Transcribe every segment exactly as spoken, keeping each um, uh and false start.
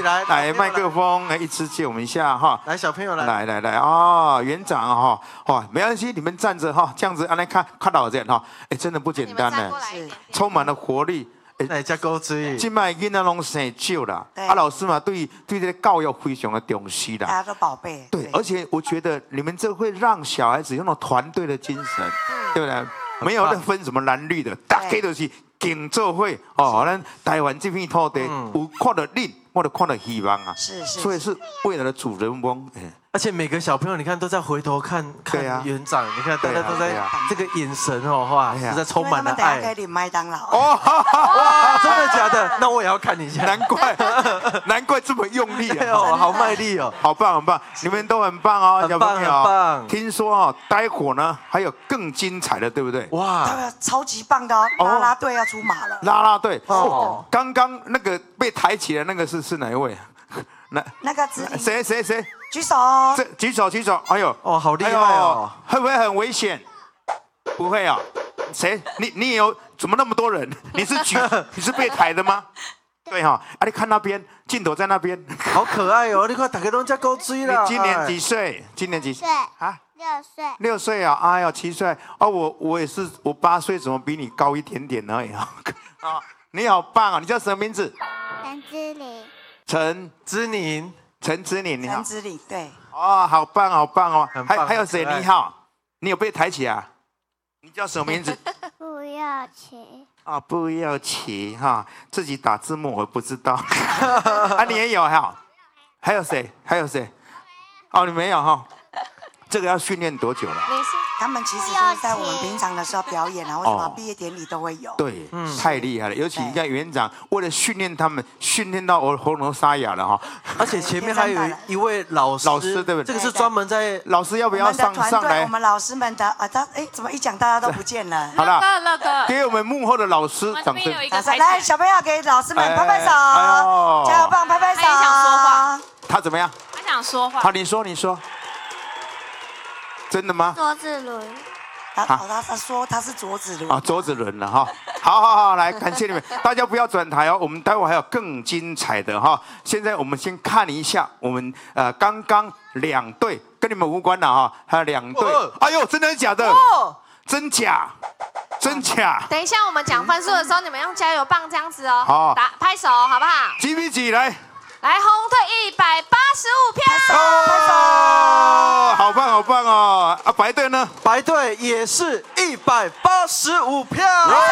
来来麦克风，来一支借我们一下哈。 来，小朋友来， 来来来哦，园长哈，哦，没关系，你们站着哈，这样子来看看到这样哈，哎，真的不简单呢，充满了活力。 来加高追， 今麦囡仔拢生少啦，啊，老师嘛对对这个教育非常的重视啦， 大家都宝贝。 对，而且我觉得你们这会让小孩子有那种团队的精神，对不对？没有分什么蓝绿的，大家都是竞做会哦。咱台湾这片土地有看到你，我就看到希望啊。 是是， 所以是未来的主人翁。 而且每个小朋友，你看都在回头看看园长，你看大家都在这个眼神哦，哇，实在充满了爱。 可以领麦当劳。 哦， 哇，真的假的？那我也要看一下。 难怪，难怪这么用力哦，好卖力哦， 好棒，很棒，你们都很棒哦，小朋友。 很棒。 听说哦，待会儿呢还有更精彩的，对不对？ 哇，超级棒的哦，啦啦队要出马了。 啦啦队哦，刚刚那个被抬起来那个是是哪一位？ 那那个子谁谁谁？ 举手， 这举手举手，哎呦， 哦，好厉害哦！ 会不会很危险？不会啊。谁？你你有怎么那么多人？你是举你是被抬的吗？对哈，啊，你看那边镜头在那边， 好可爱哦！你看大家都在高追了。 你今年几岁？今年几岁？ 啊？六岁。 六岁啊！哎呀，七岁哦，我我也是，我八岁，怎么比你高一点点而已啊？啊，你好棒啊！你叫什么名字？ 陈之琳。 陈之宁， 陈之宁，你好。 陈之琳，对。 哦，好棒，好棒哦！ 还还有谁？你好，你有被抬起啊？你叫什么名字？ 不要骑。 啊，不要骑哈，自己打字幕我不知道。啊，你也有哈？还有谁？还有谁？哦，你没有哈？这个要训练多久了？ 他们其实就是在我们平常的时候表演啊，或什么毕业典礼都会有。 对，太厉害了！尤其你看园长为了训练他们，训练到我喉咙沙哑了哈。 而且前面还有一位老师， 老师对不对？ 这个是专门在老师要不要上上来？ 我们老师们的啊，他哎，怎么一讲大家都不见了？ 好了， 乐哥， 给我们幕后的老师掌声。 来，小朋友给老师们拍拍手，加油棒，拍拍手。 他也想说话。 他怎么样？ 他想说话。 好，你说，你说。真的吗？ 卓子伦， 他他他说他是卓子伦啊，卓子伦了哈。好好好，来感谢你们，大家不要转台哦，我们待会还有更精彩的哈。现在我们先看一下我们呃刚刚两队跟你们无关的哈，还有两队。哎呦，真的假的？真假？真假？ 等一下我们讲分数的时候，你们用加油棒这样子哦， 好， 打拍手好不好？ 几比几来？ 来，红队一百八十五票， 哦，好棒好棒哦！啊，白队呢？ 白队也是一百八十五票。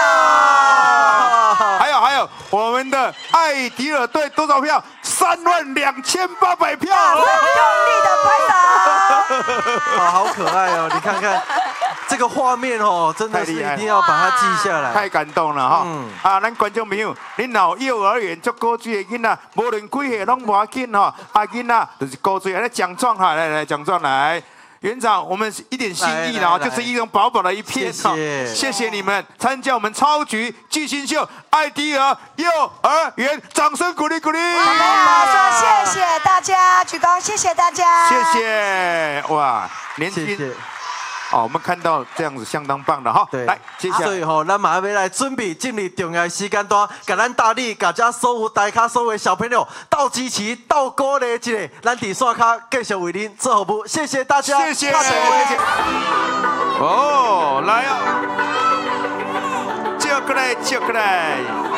还有还有，我们的艾迪尔队多少票？三万两千八百票。 用力的拍手。 啊，好可爱哦！你看看这个画面哦，真的是一定要把它记下来， 太感动了哈！啊，咱观众朋友，恁老幼儿园做高追的囡仔，无论几岁拢无要紧哈。啊，囡仔就是高追，来奖状哈，来来奖状来。园长，我们一点心意了，就是一种薄薄的一片哈，谢谢你们参加我们超级巨星秀艾迪尔幼儿园，掌声鼓励鼓励。 我们要说谢谢大家，鞠躬，谢谢大家， 谢谢哇，年轻。哦，我们看到这样子相当棒的哈。 对， 来，接下来， 所以吼，咱马上要来准备进入重要的时间段，给咱大力，给这所有大咖所有小朋友倒支持、倒鼓励一下，咱伫线卡继续为您做服务，谢谢大家， 谢谢，谢谢。哦，来哦，接过来，接过来。